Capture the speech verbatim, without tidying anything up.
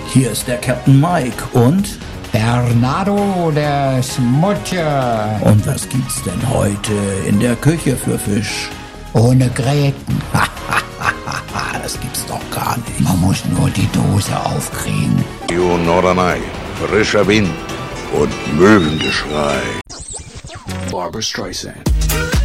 Hier ist der Captain Mike und Bernardo der Smutscher. Und was gibt's denn heute in der Küche für Fisch? Ohne Gräten. Das gibt's doch gar nicht. Man muss nur die Dose aufkriegen. Norderney, frischer Wind und Möwengeschrei. Barbra Streisand.